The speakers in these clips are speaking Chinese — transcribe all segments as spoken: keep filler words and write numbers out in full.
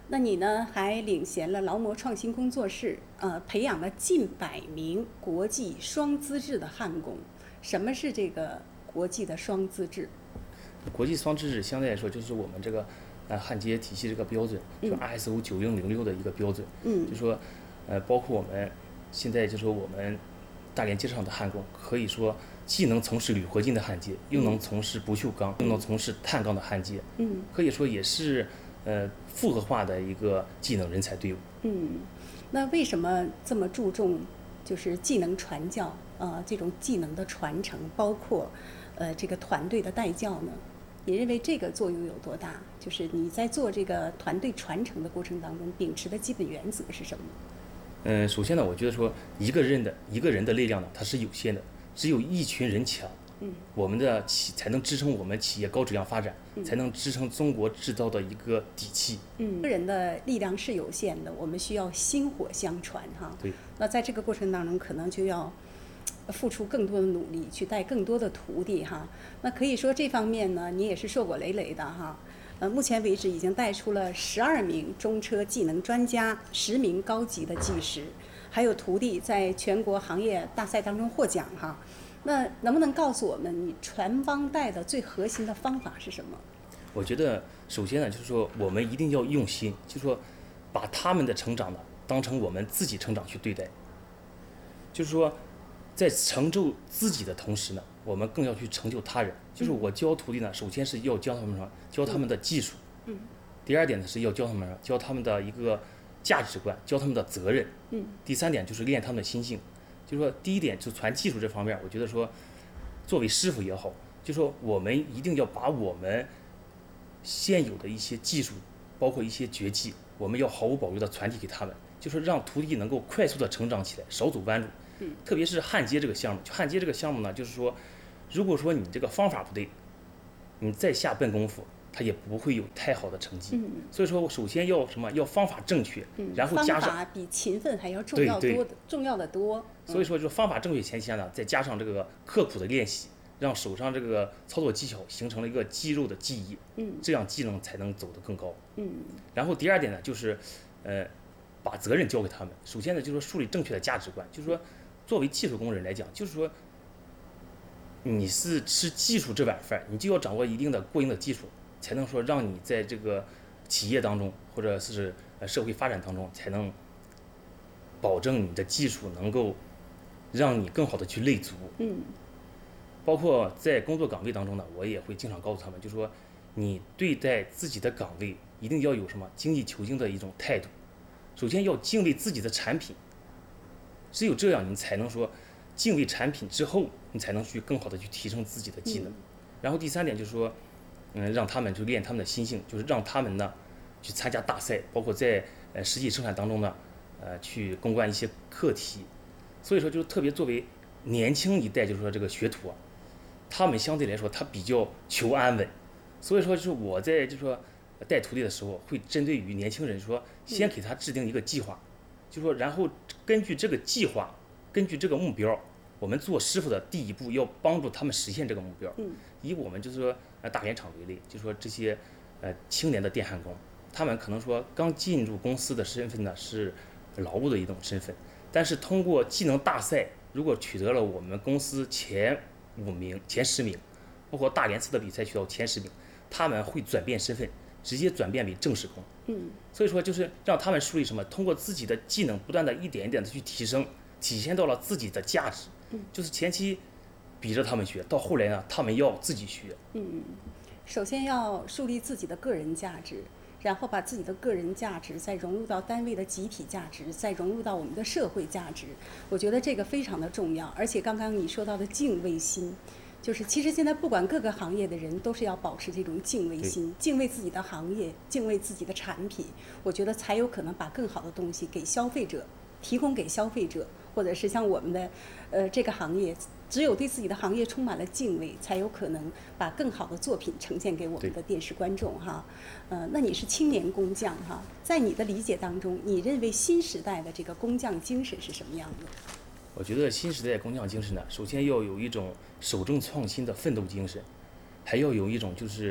那你呢还领衔了劳模创新工作室，呃，培养了近百名国际双资质的焊工。什么是这个国际的双资质？ 国际双资质相对来说就是我们这个呃焊接体系这个标准，就 I S O 九零零六的一个标准。嗯，就说呃包括我们现在就说我们大连机场的焊工，可以说既能从事铝合金的焊接，又能从事不锈钢，又能从事碳钢的焊接。嗯，可以说也是呃复合化的一个技能人才队伍。 嗯，那为什么这么注重就是技能传教？呃，这种技能的传承，包括呃这个团队的带教呢？你认为这个作用有多大？就是你在做这个团队传承的过程当中，秉持的基本原则是什么？ 嗯，首先呢，我觉得说一个人的一个人的力量呢，它是有限的，只有一群人强，嗯，我们的企才能支撑我们企业高质量发展，嗯、才能支撑中国制造的一个底气。 嗯，个人的力量是有限的，我们需要薪火相传哈。 对。 那在这个过程当中，可能就要付出更多的努力，去带更多的徒弟哈。那可以说这方面呢，你也是硕果累累的哈。呃，目前为止已经带出了十二名中车技能专家，十名高级的技师，还有徒弟在全国行业大赛当中获奖哈。那能不能告诉我们，你传帮带的最核心的方法是什么？ 我觉得首先呢，就是说我们一定要用心，就是说把他们的成长呢当成我们自己成长去对待。就是说，在成就自己的同时呢，我们更要去成就他人。就是我教徒弟呢，首先是要教他们什么？教他们的技术。嗯。第二点呢是要教他们什么？教他们的一个价值观，教他们的责任。嗯。第三点就是练他们的心性。就是说，第一点就传技术这方面，我觉得说，作为师傅也好，就说我们一定要把我们现有的一些技术，包括一些绝技，我们要毫无保留的传递给他们，就是让徒弟能够快速的成长起来，少走弯路。嗯。特别是焊接这个项目，就焊接这个项目呢，就是说，如果说你这个方法不对，你再下笨功夫，它也不会有太好的成绩。嗯。所以说，首先要什么？要方法正确，嗯、然后加上方法比勤奋还要重要多的，重要的多。 所以说，就方法正确前提下呢，再加上这个刻苦的练习，让手上这个操作技巧形成了一个肌肉的记忆，嗯，这样技能才能走得更高。嗯。然后第二点呢，就是，呃，把责任交给他们。首先呢，就是说树立正确的价值观，就是说，作为技术工人来讲，就是说，你是吃技术这碗饭，你就要掌握一定的过硬的技术，才能说让你在这个企业当中或者是呃社会发展当中，才能保证你的技术能够让你更好的去立足。嗯。包括在工作岗位当中呢，我也会经常告诉他们，就说你对待自己的岗位一定要有什么精益求精的一种态度。首先要敬畏自己的产品，只有这样你才能说敬畏产品之后，你才能去更好的去提升自己的技能。嗯、然后第三点就是说，嗯，让他们去练他们的心性，就是让他们呢去参加大赛，包括在呃实际生产当中呢，呃去攻关一些课题。所以说，就是特别作为年轻一代，就是说这个学徒啊。他们相对来说，他比较求安稳，所以说就是我在就是说带徒弟的时候，会针对于年轻人说，先给他制定一个计划，就说然后根据这个计划，根据这个目标，我们做师傅的第一步要帮助他们实现这个目标。以我们就是说呃大连厂为例，就说这些呃青年的电焊工，他们可能说刚进入公司的身份呢是劳务的一种身份，但是通过技能大赛，如果取得了我们公司前五名、前十名，包括大连次的比赛取到前十名，他们会转变身份，直接转变为正式工。嗯，所以说就是让他们树立什么，通过自己的技能不断的一点一点的去提升，体现到了自己的价值。嗯，就是前期逼着他们学，到后来呢，他们要自己学。 嗯，首先要树立自己的个人价值。然后把自己的个人价值再融入到单位的集体价值，再融入到我们的社会价值，我觉得这个非常的重要。而且刚刚你说到的敬畏心，就是其实现在不管各个行业的人都是要保持这种敬畏心，敬畏自己的行业，敬畏自己的产品，我觉得才有可能把更好的东西给消费者，提供给消费者，或者是像我们的呃这个行业，只有对自己的行业充满了敬畏，才有可能把更好的作品呈现给我们的电视观众哈。呃，那你是青年工匠哈，在你的理解当中，你认为新时代的这个工匠精神是什么样的？ 我觉得新时代工匠精神呢，首先要有一种守正创新的奋斗精神，还要有一种就是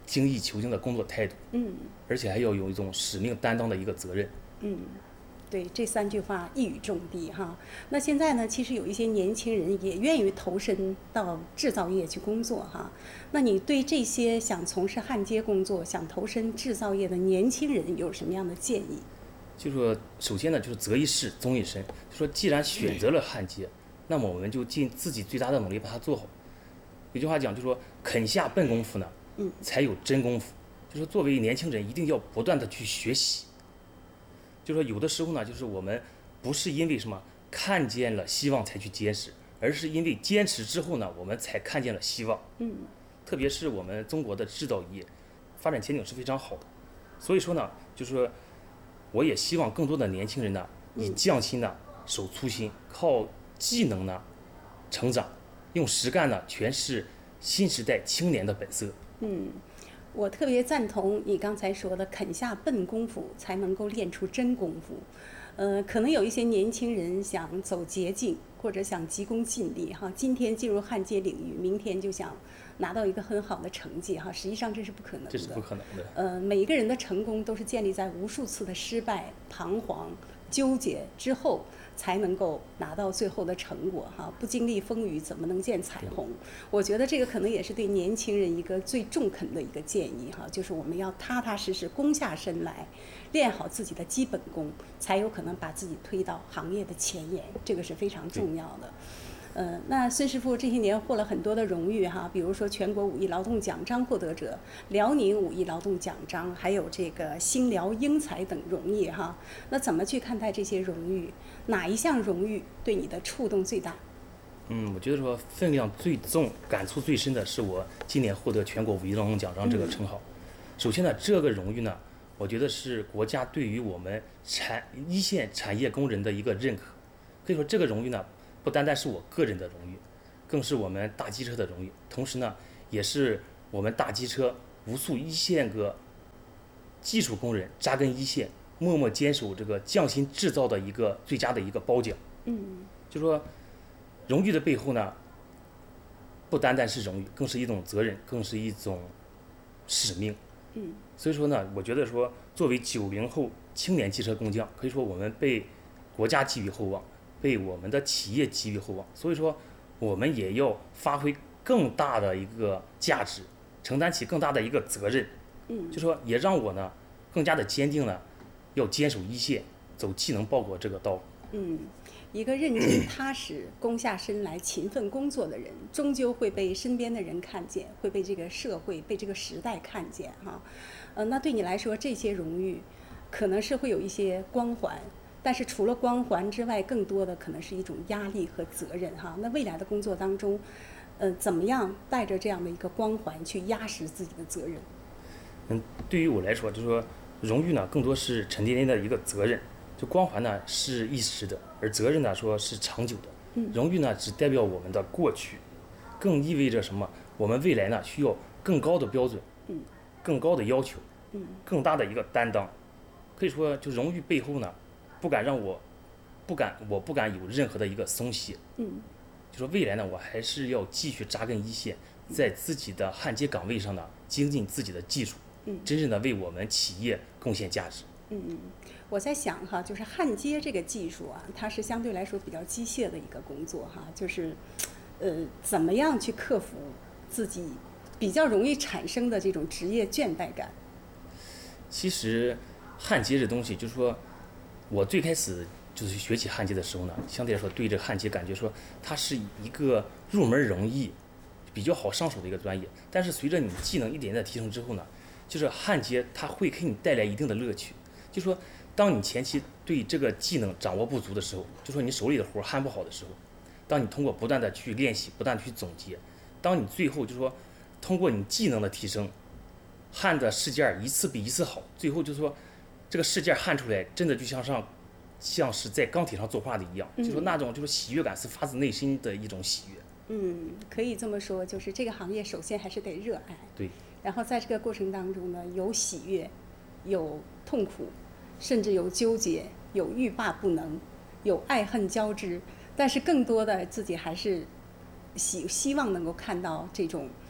精益求精的工作态度， 嗯， 而且还要有一种使命担当的一个责任。 嗯，对，这三句话一语中的哈。那现在呢，其实有一些年轻人也愿意投身到制造业去工作哈。那你对这些想从事焊接工作、想投身制造业的年轻人有什么样的建议？ 就说首先呢，就是择一事终一身，就说既然选择了焊接，那么我们就尽自己最大的努力把它做好。有句话讲，就说肯下笨功夫呢， 嗯， 才有真功夫。就说作为年轻人，一定要不断的去学习。就说有的时候呢，就是我们不是因为什么看见了希望才去坚持，而是因为坚持之后呢，我们才看见了希望。 嗯， 特别是我们中国的制造业发展前景是非常好的，所以说呢，就是说我也希望更多的年轻人呢，以匠心呢，守粗心，靠技能呢成长，用实干呢诠释新时代青年的本色。 嗯，我特别赞同你刚才说的，肯下笨功夫才能够练出真功夫。呃，可能有一些年轻人想走捷径，或者想急功近利哈，今天进入焊接领域，明天就想拿到一个很好的成绩哈，实际上这是不可能的。 这是不可能的。 呃，每一个人的成功都是建立在无数次的失败、彷徨、纠结之后，才能够拿到最后的成果哈。不经历风雨，怎么能见彩虹？我觉得这个可能也是对年轻人一个最中肯的一个建议哈，就是我们要踏踏实实攻下身来，练好自己的基本功，才有可能把自己推到行业的前沿，这个是非常重要的。呃，那孙师傅这些年获了很多的荣誉哈，比如说全国五一劳动奖章获得者、辽宁五一劳动奖章，还有这个星辽英才等荣誉哈。那怎么去看待这些荣誉？哪一项荣誉对你的触动最大？ 嗯，我觉得说分量最重、感触最深的是我今年获得全国五一劳动奖章这个称号。嗯、首先呢，这个荣誉呢，我觉得是国家对于我们产一线产业工人的一个认可。可以说，这个荣誉呢，不单单是我个人的荣誉，更是我们大机车的荣誉，同时呢，也是我们大机车无数一线个技术工人扎根一线，默默坚守这个匠心制造的一个最佳的一个褒奖。 嗯， 就说荣誉的背后呢，不单单是荣誉，更是一种责任，更是一种使命。 嗯， 所以说呢，我觉得说，作为九零后青年机车工匠，可以说我们被国家寄予厚望，被我们的企业寄予厚望，所以说我们也要发挥更大的一个价值，承担起更大的一个责任。 嗯， 就说也让我呢更加的坚定呢，要坚守一线，走技能报国这个道路。 嗯，一个认真踏实、攻下身来、勤奋工作的人，终究会被身边的人看见，会被这个社会、被这个时代看见哈。呃，那对你来说，这些荣誉可能是会有一些光环，但是除了光环之外，更多的可能是一种压力和责任哈。那未来的工作当中，呃，怎么样带着这样的一个光环去压实自己的责任？ 嗯，对于我来说，就是说荣誉呢，更多是沉甸甸的一个责任。就光环呢是一时的，而责任呢说是长久的。 嗯， 荣誉呢只代表我们的过去，更意味着什么？我们未来呢需要更高的标准， 嗯， 更高的要求， 嗯， 更大的一个担当。可以说，就荣誉背后呢，不敢让我，不敢，我不敢有任何的一个松懈。 嗯， 就说未来呢，我还是要继续扎根一线，在自己的焊接岗位上呢，精进自己的技术， 嗯， 真正的为我们企业贡献价值。 嗯，我在想哈，就是焊接这个技术啊，它是相对来说比较机械的一个工作哈，就是，呃，怎么样去克服自己比较容易产生的这种职业倦怠感？ 其实，焊接这东西，就是说，我最开始就是学起焊接的时候呢，相对来说对这个焊接感觉说它是一个入门容易、比较好上手的一个专业。但是随着你技能一点点的提升之后呢，就是焊接它会给你带来一定的乐趣。就说，当你前期对这个技能掌握不足的时候，就说你手里的活焊不好的时候，当你通过不断的去练习，不断的去总结，当你最后就说通过你技能的提升，焊的试件一次比一次好，最后就说这个试件焊出来真的就像上像是在钢铁上作画的一样，就说那种就是喜悦感是发自内心的一种喜悦。 嗯，可以这么说，就是这个行业首先还是得热爱， 对， 然后在这个过程当中呢，有喜悦，有痛苦，甚至有纠结，有欲罢不能，有爱恨交织，但是更多的自己还是希希望能够看到这种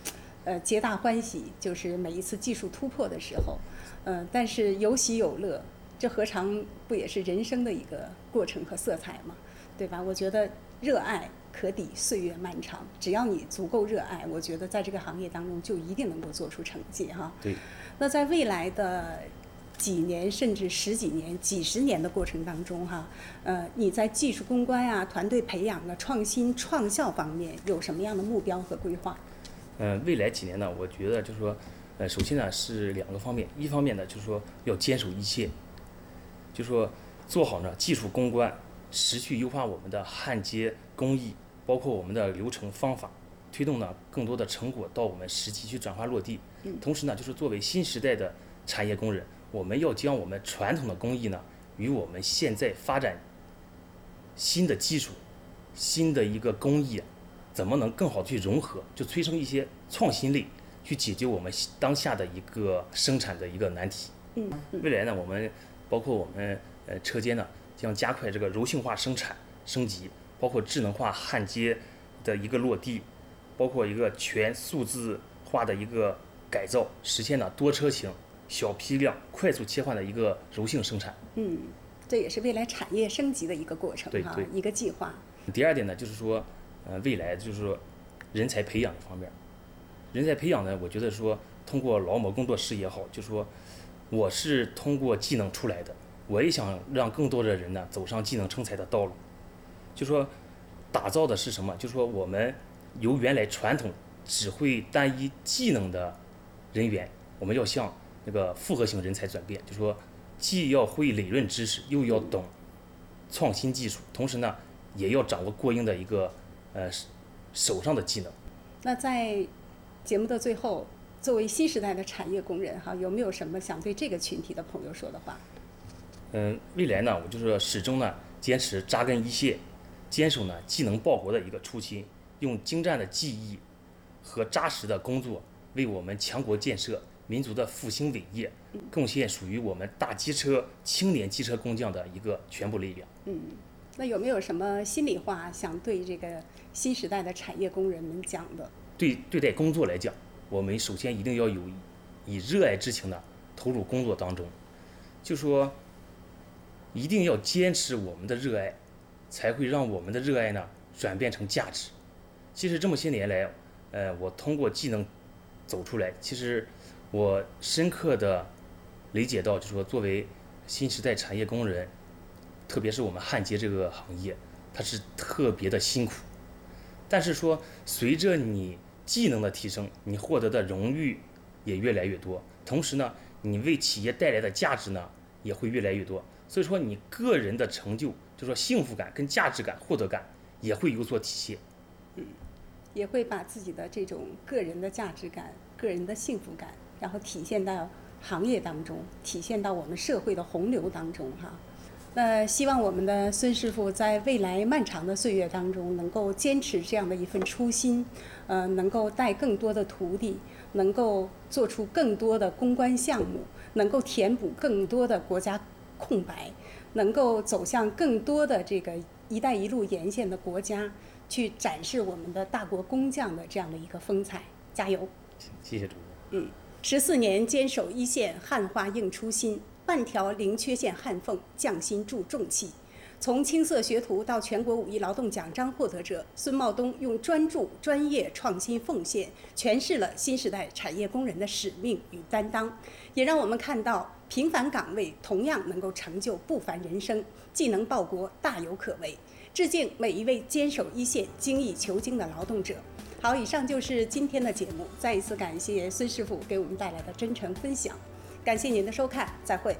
呃皆大欢喜，就是每一次技术突破的时候，呃，但是有喜有乐，这何尝不也是人生的一个过程和色彩嘛，对吧？我觉得热爱可抵岁月漫长，只要你足够热爱，我觉得在这个行业当中就一定能够做出成绩哈。 对。 那在未来的几年甚至十几年、几十年的过程当中哈，呃，你在技术攻关啊、团队培养啊、创新创效方面有什么样的目标和规划？ 嗯、呃，未来几年呢，我觉得就是说，呃，首先呢是两个方面，一方面呢就是说要坚守一切，就是说做好呢技术攻关，持续优化我们的焊接工艺，包括我们的流程方法，推动呢更多的成果到我们实际去转化落地。同时呢，就是作为新时代的产业工人，我们要将我们传统的工艺呢与我们现在发展新的技术、新的一个工艺，怎么能更好去融合，就催生一些创新力，去解决我们当下的一个生产的一个难题。 嗯， 未来呢，我们包括我们呃车间呢，将加快这个柔性化生产升级，包括智能化焊接的一个落地，包括一个全数字化的一个改造，实现了多车型、小批量、快速切换的一个柔性生产。 嗯，这也是未来产业升级的一个过程哈，一个计划。 第二点呢，就是说，呃，未来就是说人才培养方面，人才培养呢，我觉得说通过劳模工作室也好，就是说我是通过技能出来的，我也想让更多的人呢走上技能成才的道路。就说打造的是什么？就是说我们由原来传统只会单一技能的人员，我们要向那个复合型人才转变，就是说既要会理论知识，又要懂创新技术，同时呢也要掌握过硬的一个呃手上的技能。 那在节目的最后，作为新时代的产业工人哈，有没有什么想对这个群体的朋友说的话？ 嗯，未来呢，我就是始终呢坚持扎根一线，坚守呢技能报国的一个初心，用精湛的技艺和扎实的工作，为我们强国建设、民族的复兴伟业，贡献属于我们大机车青年机车工匠的一个全部力量。 嗯，那有没有什么心里话想对这个新时代的产业工人们讲的？ 对对待工作来讲，我们首先一定要有以热爱之情的投入工作当中，就说一定要坚持我们的热爱，才会让我们的热爱呢转变成价值。其实这么些年来，呃，我通过技能走出来，其实我深刻的理解到，就是说作为新时代产业工人，特别是我们焊接这个行业，它是特别的辛苦。但是说随着你技能的提升，你获得的荣誉也越来越多，同时呢，你为企业带来的价值呢也会越来越多。所以说你个人的成就，就说幸福感跟价值感、获得感也会有所体现。 嗯，也会把自己的这种个人的价值感、个人的幸福感，然后体现到行业当中，体现到我们社会的洪流当中哈。那希望我们的孙师傅在未来漫长的岁月当中，能够坚持这样的一份初心，呃，能够带更多的徒弟，能够做出更多的攻关项目，能够填补更多的国家空白，能够走向更多的这个“一带一路”沿线的国家，去展示我们的大国工匠的这样的一个风采。加油！ 谢谢主任。 嗯，十四年坚守一线，焊化映初心。半条零缺陷焊缝，匠心铸重器。从青涩学徒到全国五一劳动奖章获得者，孙茂东用专注、专业、创新奉献，诠释了新时代产业工人的使命与担当，也让我们看到平凡岗位同样能够成就不凡人生，技能报国大有可为。致敬每一位坚守一线、精益求精的劳动者。好，以上就是今天的节目，再一次感谢孙师傅给我们带来的真诚分享。感谢您的收看，再会。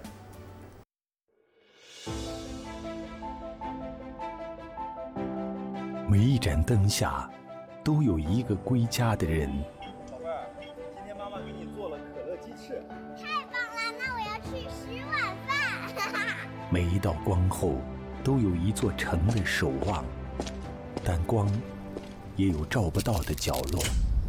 每一盏灯下，都有一个归家的人。 宝贝儿，今天妈妈给你做了可乐鸡翅。 太棒了，那我要吃十碗饭。 每一道光后，都有一座城的守望，但光也有照不到的角落。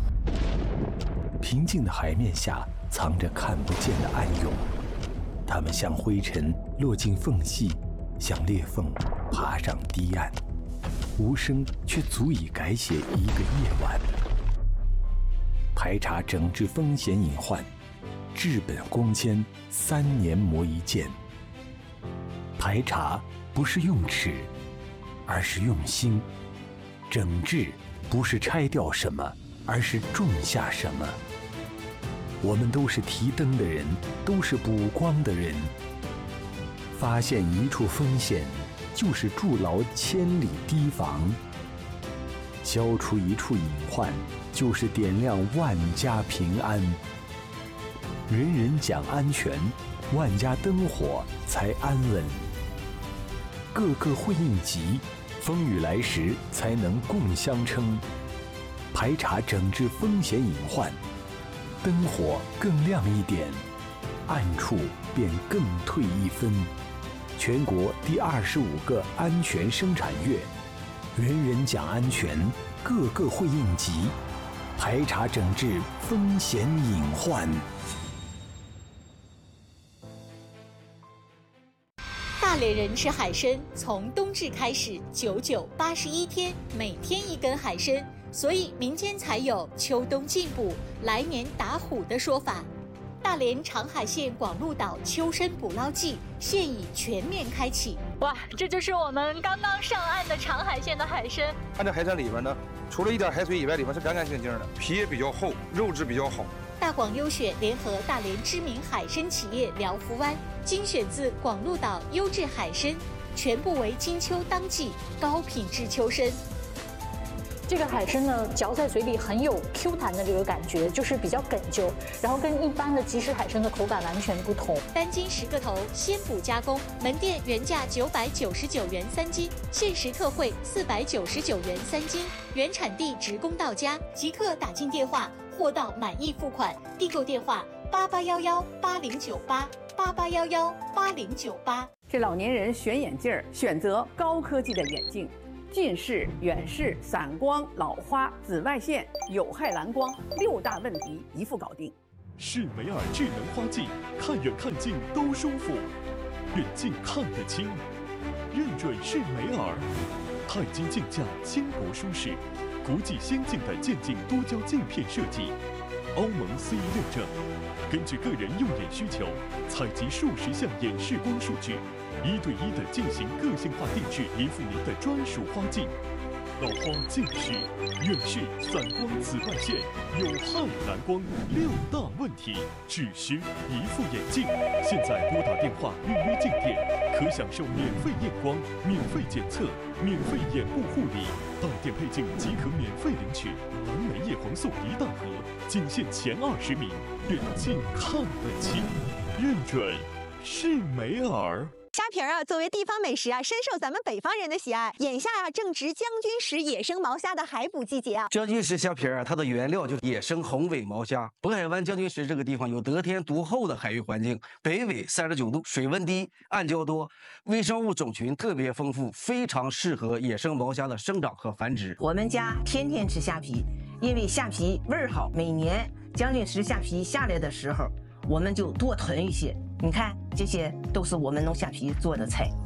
平静的海面下，藏着看不见的暗涌，它们像灰尘落进缝隙，像裂缝爬上堤岸，无声却足以改写一个夜晚。 排查整治风险隐患，治本光纤，三年磨一剑。排查不是用尺，而是用心；整治不是拆掉什么，而是种下什么。我们都是提灯的人，都是补光的人。发现一处风险，就是筑牢千里堤防；消除一处隐患，就是点亮万家平安。人人讲安全，万家灯火才安稳。个个会应急，风雨来时才能共相称。排查整治风险隐患，灯火更亮一点，暗处便更退一分。全国第二十五个安全生产月，人人讲安全，个个会应急，排查整治风险隐患。 大连人吃海参，从冬至开始，九九八十一天，每天一根海参，所以民间才有秋冬进补，来年打虎的说法。大连长海县广鹿岛秋参捕捞季现已全面开启。 哇，这就是我们刚刚上岸的长海县的海参。 看这海参里边呢，除了一点海水以外，里边是干干净净的，皮也比较厚，肉质比较好。 大广优选联合大连知名海参企业辽福湾，精选自广鹿岛优质海参，全部为金秋当季高品质秋参。 这个海参呢，嚼在嘴里很有 Q 弹的这个感觉，就是比较哽啾，然后跟一般的即食海参的口感完全不同。 单斤十个头，鲜捕加工，门店原价九百九十九元三斤，限时特惠四百九十九元三斤，原产地直供到家，即刻打进电话，货到满意付款。订购电话八八幺幺八零九八八八幺幺八零九八。 这老年人选眼镜儿，选择高科技的眼镜。近视、远视、散光、老花、紫外线、有害蓝光六大问题一副搞定。 适美尔智能花镜，看远看近都舒服，远近看得清，认准适美尔。钛金镜架轻薄舒适，国际先进的渐进多焦镜片设计，欧盟 C E 认证。根据个人用眼需求，采集数十项眼视光数据。一对一的进行个性化定制，一副您的专属花镜。老花、近视、远视、散光、紫外线、有害蓝光六大问题，只需一副眼镜。现在拨打电话预约镜店，可享受免费验光、免费检测、免费眼部护理，到店配镜即可免费领取蓝莓叶黄素一大盒，仅限前二十名，远近看得清，认准适美尔。 虾皮儿啊，作为地方美食啊，深受咱们北方人的喜爱。眼下啊，正值将军石野生毛虾的海捕季节啊。 将军石虾皮儿啊，它的原料就是野生红尾毛虾。渤海湾将军石这个地方有得天独厚的海域环境，北纬三十九度，水温低，暗礁多，微生物种群特别丰富，非常适合野生毛虾的生长和繁殖。 我们家天天吃虾皮，因为虾皮味儿好。每年将军石虾皮下来的时候，我们就多囤一些。你看，这些都是我们弄虾皮做的菜。